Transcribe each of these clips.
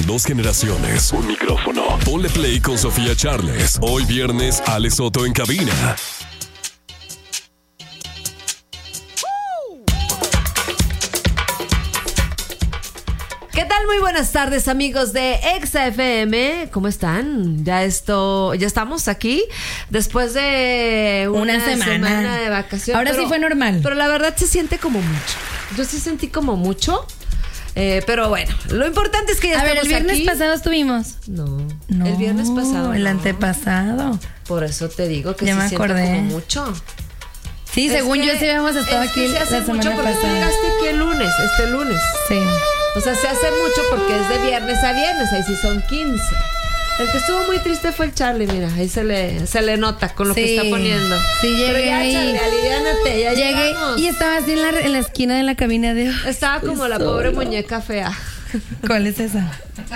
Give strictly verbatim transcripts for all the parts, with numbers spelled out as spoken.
Dos generaciones, un micrófono. Ponle play con Sofía Charles. Hoy viernes, Alex Soto en cabina. ¿Qué tal? Muy buenas tardes, amigos de Exa F M. ¿Cómo están? Ya esto, ya estamos aquí después de una, una semana. semana de vacaciones. Ahora pero, sí fue normal. Pero la verdad se siente como mucho. Yo sí sentí como mucho. Eh, pero bueno, lo importante es que ya A estamos ver, el viernes aquí. pasado estuvimos. No, no, el viernes pasado. El no. antepasado. Por eso te digo que ya se me siente acordé. como mucho. Sí, Es según que, yo sí habíamos estado es aquí que se hace la semana mucho porque tú pasada. llegaste aquí el lunes, este lunes. Sí. O sea, se hace mucho porque es de viernes a viernes, ahí sí son quince. El que estuvo muy triste fue el Charlie, mira, ahí se le, se le nota con lo Sí. que está poniendo. Sí, llegué. Pero ya, Charlie, aliviánate, ya Llegué llegamos. y estaba así en la, en la esquina de la cabina de... Estaba como la pobre muñeca fea. ¿Cuál es esa?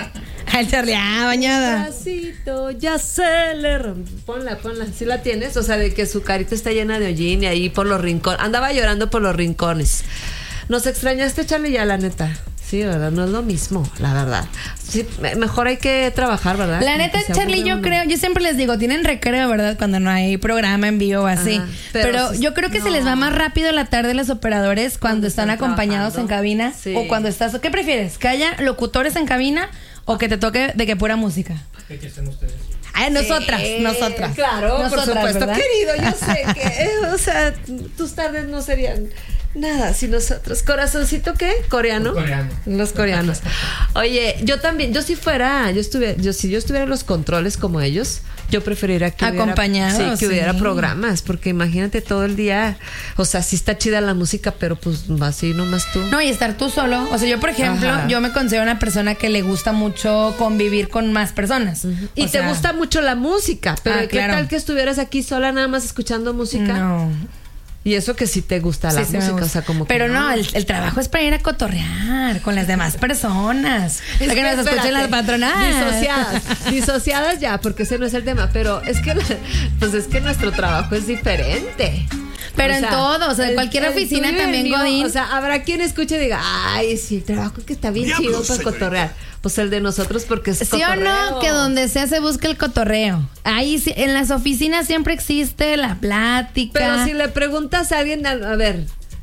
Ah, el Charlie, ah, bañada. Bracito, ya se le rompió. Ponla, ponla, ¿sí la tienes? O sea, de que su carita está llena de hollín y ahí por los rincones. Andaba llorando por los rincones. ¿Nos extrañaste, Charlie, ya, la neta? Sí, ¿verdad? No es lo mismo, la verdad. Sí, mejor hay que trabajar, ¿verdad? La neta, Charlie, yo creo, yo siempre les digo, tienen recreo, ¿verdad? Cuando no hay programa en vivo o así. Ajá, pero pero si- yo creo que no. se les va más rápido la tarde a los operadores cuando, Cuando están, están acompañados trabajando. en cabina Sí. o cuando estás... ¿Qué prefieres? ¿Que haya locutores en cabina o que te toque de que pura música? De que estén ustedes. Ay, nosotras, Sí, nosotras. Claro, nosotras, por supuesto, ¿verdad? querido. Yo sé que, eh, o sea, tus tardes no serían nada sin nosotros. ¿Corazoncito qué? ¿Coreano? Coreano. Los coreanos. Oye, yo también, yo si fuera, yo estuviera, yo si yo estuviera en los controles como ellos, yo preferiría que hubiera, Acompañados, sí, que sí. hubiera programas, porque imagínate todo el día, o sea, sí está chida la música, pero pues así nomás tú. No, y estar tú solo. O sea, yo, por ejemplo, Ajá. yo me considero una persona que le gusta mucho convivir con más personas. Y O te sea, gusta mucho la música, pero Ah, ¿qué claro. tal que estuvieras aquí sola nada más escuchando música? No. Y eso que sí te gusta la Sí, sí me música, gusta. o sea, como que Pero no, el, el trabajo es para ir a cotorrear con las demás personas. Es Para que nos escuchen espérate, las patronadas. Disociadas, disociadas ya, porque ese no es el tema, pero es que, pues es que nuestro trabajo es diferente. Pero O en sea, todo, o sea, en el- cualquier el oficina tuyo y el también, mío, Godín. O sea, habrá quien escuche y diga, ay, sí, el trabajo que está bien Diablos, chido para señorita. cotorrear. Pues el de nosotros porque es ¿Sí cotorreo. o no? Que donde sea se busca el cotorreo. Ahí sí, en las oficinas siempre existe la plática. Pero si le preguntas a alguien, a, a ver,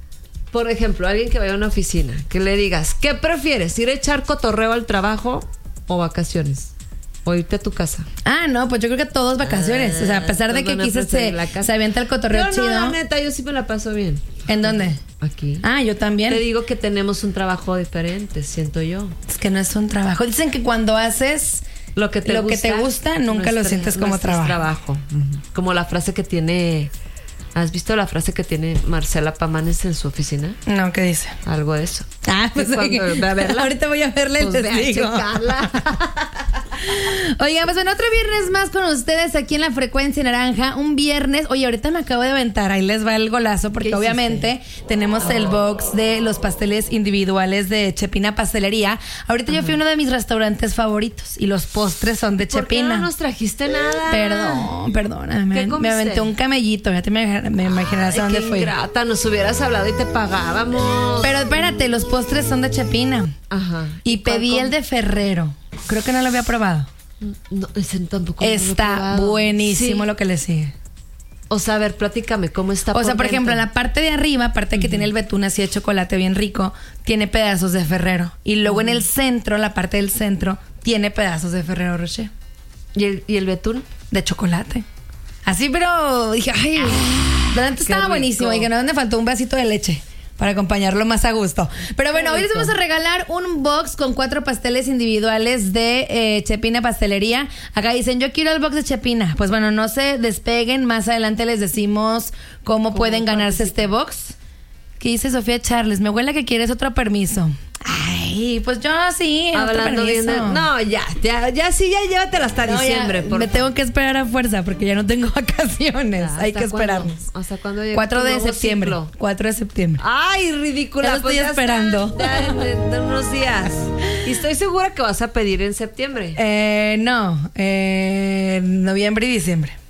por ejemplo, a alguien que vaya a una oficina, que le digas, ¿qué prefieres? ¿Ir a echar cotorreo al trabajo o vacaciones? O irte a tu casa. Ah, no, pues yo creo que todos vacaciones. o sea, a pesar de que Todos van a aquí se, preferir se, la casa. se avienta el cotorreo Yo chido. no, la neta, yo sí me la paso bien. ¿En dónde? Aquí. Ah, yo también. Te digo que tenemos un trabajo diferente, siento yo. Es que no es un trabajo. Dicen que cuando haces Lo que te, Lo que gusta, te gusta, nunca lo nuestra- sientes como nuestro es trabajo. Ujú. Como la frase que tiene... ¿Has visto la frase que tiene Marcela Pamanes en su oficina? No, ¿qué dice? Algo de eso. Ah, pues Cuando oye, ve a verla, ahorita voy a verla y pues les ve a digo. checarla. Oigan, pues en otro viernes más con ustedes aquí en la Frecuencia Naranja. Un viernes, oye, ahorita me acabo de aventar, ahí les va el golazo, porque ¿Qué obviamente tenemos el box de los pasteles individuales de Chepina Pastelería. Ahorita yo fui a uno de mis restaurantes favoritos y los postres son de ¿Por qué Chepina. no nos trajiste nada? Perdón, perdóname. ¿Qué Me, me comiste? aventé un camellito, ya te me, me imaginas Ay, a dónde qué fui. ingrata, nos hubieras hablado y te pagábamos. Pero espérate, los postres son de Chepina. Ajá. Y ¿Cuál pedí com- el de Ferrero. Creo que no lo había probado. No, ese tampoco no lo he Está probado. buenísimo Sí. lo que le sigue. O sea, a ver, platícame, ¿cómo está O sea, por ejemplo, en dentro? la parte de arriba, aparte de que tiene el betún así de chocolate bien rico, tiene pedazos de Ferrero. Y luego en el centro, la parte del centro, tiene pedazos de Ferrero Rocher. ¿Y el, y el betún? De chocolate. Así, pero dije, ay, delante estaba rico. buenísimo. Y que no me faltó un vasito de leche para acompañarlo más a gusto. Pero bueno, Qué hoy les rico. vamos a regalar un box con cuatro pasteles individuales de eh, Chepina Pastelería. Acá dicen, yo quiero el box de Chepina. Pues bueno, no se despeguen. Más adelante les decimos cómo, pueden ganarse este box. ¿Qué dice Sofía Charles? Mi abuela que quieres otro permiso. Ay, pues yo sí, otro Hablando bien de... permiso. No, ya, ya, ya sí, ya llévatela hasta No, ya, diciembre. por me favor. tengo que esperar a fuerza porque ya no tengo vacaciones. Ya, Hay ¿hasta que cuándo? esperarnos. ¿Hasta cuándo llega cuatro tu de nuevo septiembre. ciclo? cuatro de septiembre. Ay, ridícula. Ya lo estoy pues esperando. está, ya en, en- en unos días. Y estoy segura que vas a pedir en septiembre. Eh, no, eh, noviembre y diciembre.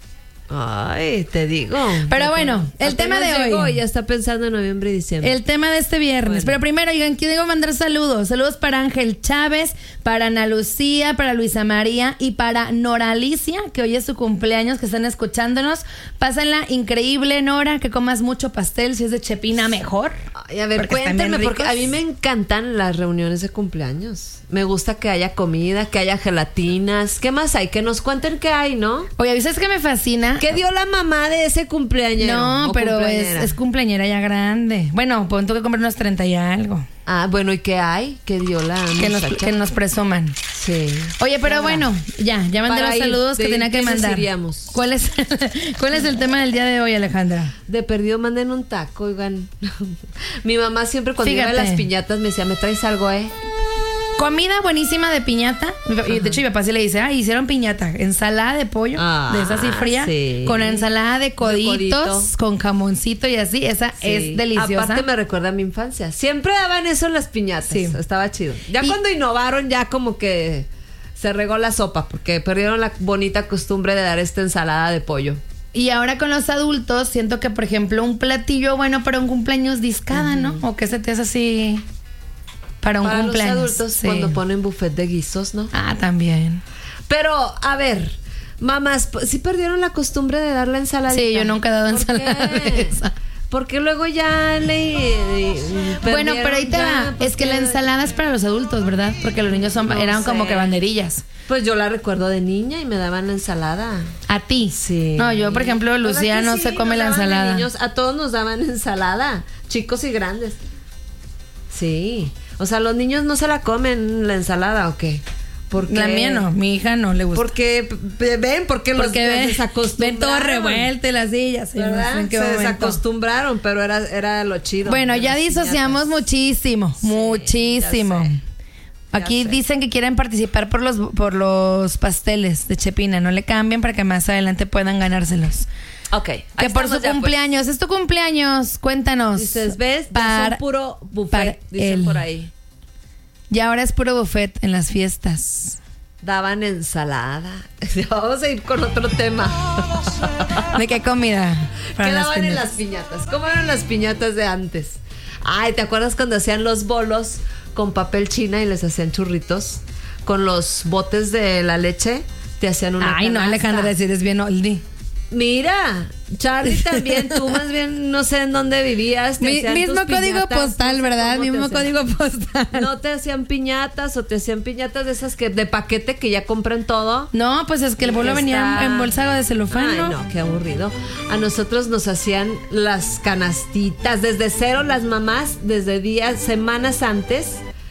Ay, te digo. Pero bueno, el tema de llegó hoy. y ya está pensando en noviembre y diciembre. El tema de este viernes. Bueno. Pero primero, oigan, quiero mandar saludos. Saludos para Ángel Chávez, para Ana Lucía, para Luisa María y para Nora Alicia, que hoy es su cumpleaños, que están escuchándonos. Pásenla increíble, Nora, que comas mucho pastel. Si es de Chepina, mejor. Ay, a ver, porque están bien cuéntenme, porque ricos. a mí me encantan las reuniones de cumpleaños. Me gusta que haya comida, que haya gelatinas. ¿Qué más hay? Que nos cuenten qué hay, ¿no? Oye, ¿sabes qué me fascina? ¿Qué dio la mamá de ese cumpleañero? No, o pero es, cumpleañera? es cumpleañera ya grande. Bueno, pues tengo que comprar unos treinta y algo. Ah, bueno, ¿y qué hay? ¿Qué dio la Que nos, muchacha? que nos presuman. Sí. Oye, pero Ahora, bueno, ya, ya mandé para los ir, saludos que ¿de tenía que qué nos mandar. iríamos? ¿Cuál es, ¿Cuál es el tema del día de hoy, Alejandra? De perdido manden un taco, oigan. Mi mamá siempre cuando iba a Fíjate. las piñatas me decía, ¿me traes algo, eh? Comida buenísima de piñata. Y de hecho, mi papá sí le dice, ah, hicieron piñata. Ensalada de pollo, Ah, de esa así fría, sí. con ensalada de coditos, codito. con jamoncito y así. Esa Sí. es deliciosa. Aparte me recuerda a mi infancia. Siempre daban eso en las piñatas. Sí. Estaba chido. Ya Y- cuando innovaron, ya como que se regó la sopa, porque perdieron la bonita costumbre de dar esta ensalada de pollo. Y ahora con los adultos, siento que, por ejemplo, un platillo bueno para un cumpleaños discada, ¿no? O que se te hace así para un Para cumpleaños. los adultos Sí. cuando ponen buffet de guisos, ¿no? Ah, también. Pero, a ver, mamás, ¿sí perdieron la costumbre de dar la ensaladita? Sí, yo nunca he dado ¿Por ensalada qué? de esa. Porque luego ya le... Bueno, pero ahí te perdieron va. ya, Es que la porque- ensalada es para los adultos, ¿verdad? Porque los niños son No eran como sé. que banderillas. Pues yo la recuerdo de niña y me daban la ensalada. A ti. Sí. No, yo, por ejemplo, ¿Verdad Lucía que no sí? se come Nos la daban de ensalada. niños, a todos nos daban ensalada, chicos y grandes. Sí. O sea, los niños no se la comen la ensalada, ¿o qué? Porque, La mía no, mi hija no le gusta. Porque, p- ven, porque los Porque los ven, desacostumbraron. ven todo revuelto y las sillas. sí, no sé ¿Verdad? en qué Se momento. desacostumbraron, pero era, era lo chido. Bueno, de ya las disociamos piñatas. muchísimo, muchísimo. ya sé. Aquí sé. dicen que quieren participar por los por los pasteles de Chepina. No le cambien para que más adelante puedan ganárselos. Ok. Que ahí por estamos su ya, pues. cumpleaños. Es tu cumpleaños. Cuéntanos. Dices, ¿ves? Ya Para- son puro buffet, para dicen él. por ahí. Y ahora es puro buffet en las fiestas. Daban ensalada. Vamos a ir con otro tema. ¿De qué comida? Para ¿Qué las daban en piñatas? las piñatas? ¿Cómo eran las piñatas de antes? Ay, ¿te acuerdas cuando hacían los bolos con papel china y les hacían churritos? Con los botes de la leche te hacían una Ay, no, canasta. Alejandra, decir es bien oldie. Mira, Charlie también, tú más bien no sé en dónde vivías. te Mi- hacían mismo tus código piñatas, postal, no sé ¿verdad? cómo te Mismo hacían. código postal. No te hacían piñatas o te hacían piñatas de esas que de paquete que ya compran todo. No, pues es que el bolo venía Está- embolsado de celofán, Ay, ¿no? no, qué aburrido. A nosotros nos hacían las canastitas desde cero, las mamás, desde días, semanas antes,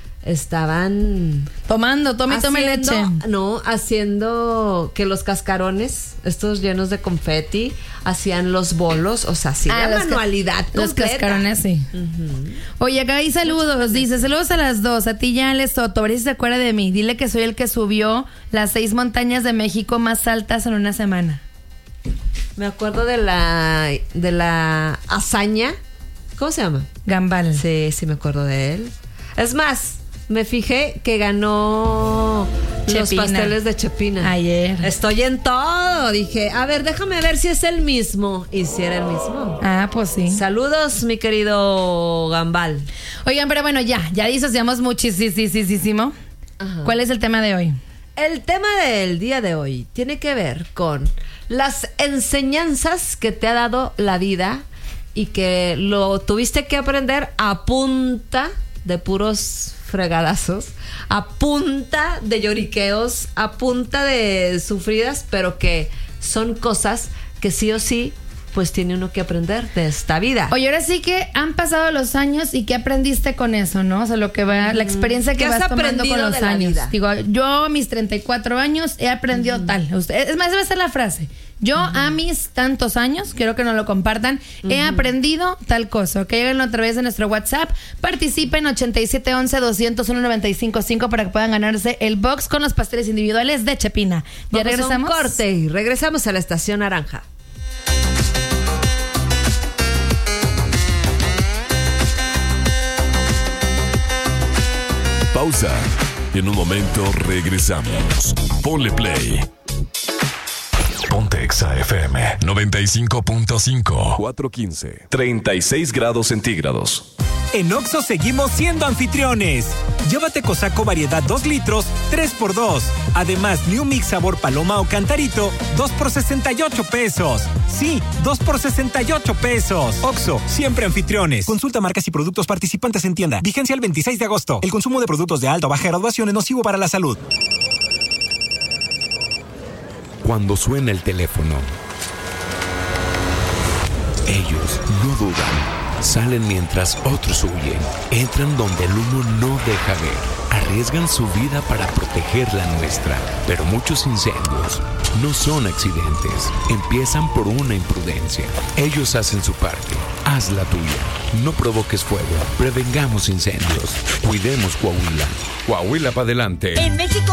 estaban Tomando, tome y tome haciendo- leche. No, haciendo que los cascarones, estos llenos de confeti, hacían los bolos, o sea, sí, Ah, la los ca- manualidad Los completa. cascarones, sí. Oye, acá hay saludos. Dice, saludos a las dos. A ti ya, Ale Soto. A ver si se acuerda de mí. Dile que soy el que subió las seis montañas de México más altas en una semana. Me acuerdo de la de la hazaña. ¿Cómo se llama? Gambal. Sí, sí me acuerdo de él. Es más, me fijé que ganó los Chepina. pasteles de Chepina. Ayer. Estoy en todo. Dije, a ver, déjame ver si es el mismo. Y si era el mismo. Ah, pues sí. Saludos, mi querido Gambal. Oigan, pero bueno, ya, ya disociamos muchísimo. Ajá. ¿Cuál es el tema de hoy? El tema del día de hoy tiene que ver con las enseñanzas que te ha dado la vida y que lo tuviste que aprender a punta de puros fregadazos, a punta de lloriqueos, a punta de sufridas, pero que son cosas que sí o sí pues tiene uno que aprender de esta vida. Oye, ahora sí que han pasado los años y ¿qué aprendiste con eso, no? O sea, lo que va, la experiencia que ¿Qué has vas tomando con aprendido los de la años. vida? Digo, yo a mis treinta y cuatro años he aprendido tal. Usted, es más, debe ser la frase. Yo a mis tantos años, quiero que nos lo compartan, he aprendido tal cosa. Que lleguen a través de nuestro WhatsApp, participen ochenta y siete once doscientos uno noventa y cinco cinco para que puedan ganarse el box con los pasteles individuales de Chepina. Ya Vamos a un regresamos. corte y regresamos a la estación naranja. Pausa. En un momento regresamos. Ponle play. Ponte Exa F M noventa y cinco punto cinco. cuatro quince. treinta y seis grados centígrados. En Oxxo seguimos siendo anfitriones. Llévate Cosaco variedad dos litros, tres por dos. Además, New Mix sabor paloma o cantarito, dos por sesenta y ocho pesos. Sí, dos por sesenta y ocho pesos. Oxxo, siempre anfitriones. Consulta marcas y productos participantes en tienda. Vigencia el veintiséis de agosto. El consumo de productos de alta o baja graduación es nocivo para la salud. Cuando suena el teléfono, ellos no dudan. Salen mientras otros huyen. Entran donde el humo no deja ver. Arriesgan su vida para proteger la nuestra. Pero muchos incendios no son accidentes. Empiezan por una imprudencia. Ellos hacen su parte. Haz la tuya. No provoques fuego. Prevengamos incendios. Cuidemos Coahuila. Coahuila para adelante. En México